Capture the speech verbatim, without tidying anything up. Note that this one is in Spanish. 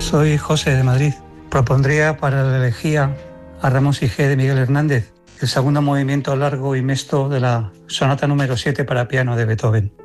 Soy José de Madrid. Propondría para la elegía a Ramos y G de Miguel Hernández el segundo movimiento largo y mesto de la sonata número siete para piano de Beethoven.